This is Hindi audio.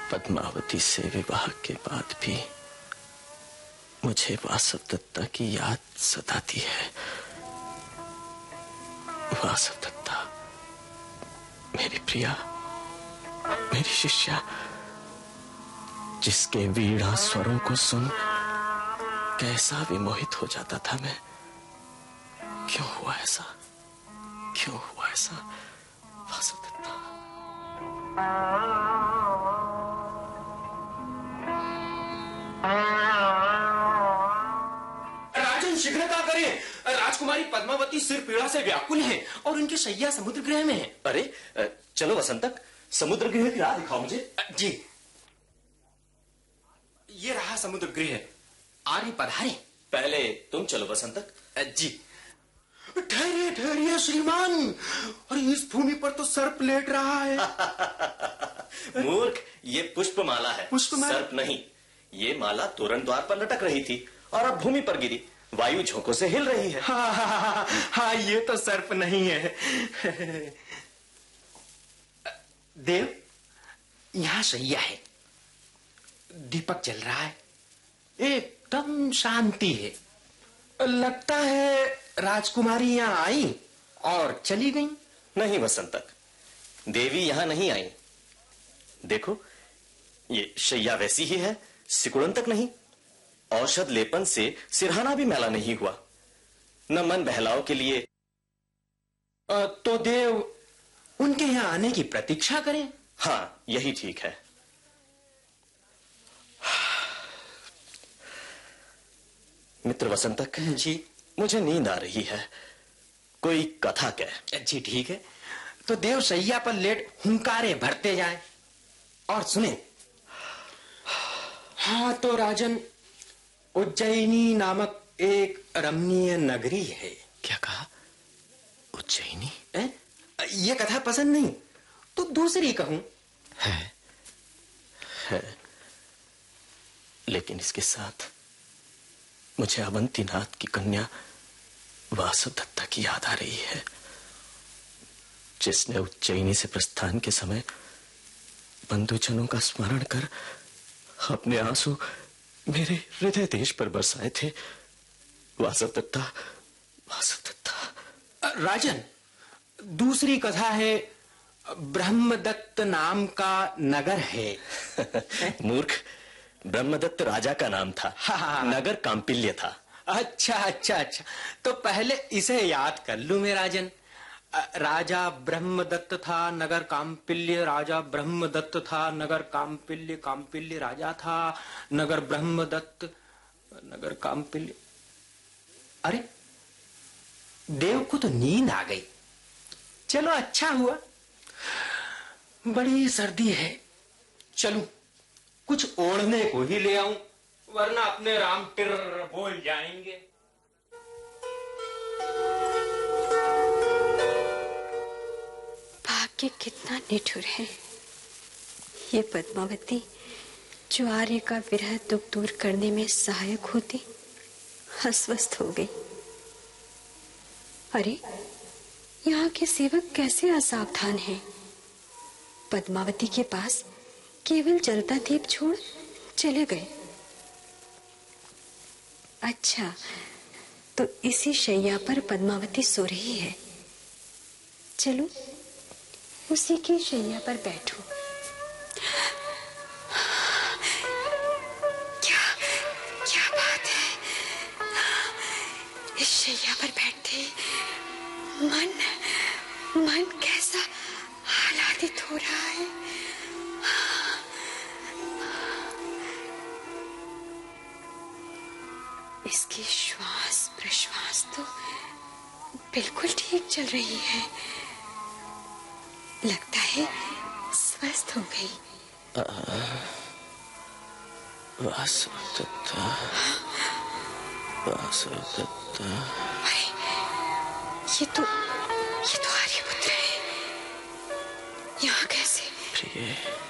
पद्मावती से विवाह के बाद भी मुझे वासव दत्ता की याद सताती है। वासव दत्ता, मेरी प्रिया, मेरी शिष्या, जिसके वीणा स्वरों को सुन कैसा विमोहित हो जाता था मैं। क्यों हुआ ऐसा? क्यों हुआ ऐसा? वासव दत्ता। राजन, शीघ्रता करें। राजकुमारी पद्मावती सिर पीड़ा से व्याकुल है और उनकी शैया समुद्र गृह में है। अरे चलो वसंतक, समुद्र गृह की राह दिखाओ मुझे। जी, ये रहा समुद्र गृह। आर्य पधारे। पहले तुम चलो वसंतक। जी। ठहरिए ठहरिए श्रीमान, और इस भूमि पर तो सर्प लेट रहा है। मूर्ख, ये पुष्पमाला है। पुष्पमाला? सर्प नहीं। ये माला तोरण द्वार पर लटक रही थी और अब भूमि पर गिरी, वायु झोंकों से हिल रही है। हाँ, ये तो सर्प नहीं है। देव, यहां शैया है, दीपक जल रहा है, एकदम शांति है। लगता है राजकुमारी यहां आई और चली गई। नहीं वसंतक, देवी यहां नहीं आई। देखो, ये शैया वैसी ही है, सिकुड़न तक नहीं। औषध लेपन से सिरहाना भी मैला नहीं हुआ। न मन बहलाव के लिए। तो देव उनके यहां आने की प्रतीक्षा करें। हाँ, यही ठीक है। मित्र वसंतक जी, मुझे नींद आ रही है, कोई कथा कह। जी ठीक है, तो देव शैया पर लेट हुंकारे भरते जाएं और सुने। हाँ तो राजन, उज्जैनी नामक एक रमणीय नगरी है। क्या कहा? उज्जैनी? ये कथा पसंद नहीं तो दूसरी कहूं। है, लेकिन इसके साथ मुझे अवंतीनाथ की कन्या वासव दत्ता की याद आ रही है, जिसने उज्जैनी से प्रस्थान के समय बंधुजनों का स्मरण कर अपने आंसू मेरे हृदय देश पर बरसाए थे। वासव दत्ता, वासव दत्ता। राजन, दूसरी कथा है, ब्रह्मदत्त नाम का नगर है। मूर्ख, ब्रह्मदत्त राजा का नाम था। हाँ। नगर कांपिल्य था। अच्छा, तो पहले इसे याद कर लूं मैं राजन। राजा ब्रह्मदत्त था, नगर कांपिल्य। राजा ब्रह्मदत्त था, नगर कांपिल्य। कांपिल्य राजा था, नगर ब्रह्मदत्त, नगर कांपिल्य। अरे, देव को तो नींद आ गई। चलो अच्छा हुआ, बड़ी सर्दी है। चलूं, कुछ ओढ़ने को ही ले आऊं, वरना अपने राम टिर बोल जाएंगे। भाग्य कितना निठुर है। ये पद्मावती जो आर्य का विरह दुख दूर करने में सहायक होती, अस्वस्थ हो गई। अरे, यहाँ के सेवक कैसे असावधान हैं। पद्मावती के पास केवल जलता दीप छोड़ चले गए। अच्छा, तो इसी शैया पर पद्मावती सो रही है। चलो, उसी की शैया पर बैठो। क्या बात है। इस शैया पर बैठे मन कैसा आह्लादित हो रहा है। इसकी श्वास प्रश्वास तो बिल्कुल ठीक चल रही है। लगता है स्वस्थ हो गई। वासव दत्ता, वासव दत्ता। अरे, ये तो आर्यपुत्र है। यहाँ कैसे? प्रिय,